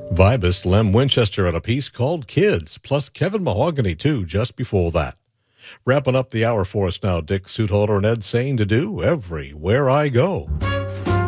Vibus, Lem Winchester on a piece called Kids, plus Kevin Mahogany, too, just before that. Wrapping up the hour for us now, Dick Suitholder and Ed Sain to do Everywhere I Go.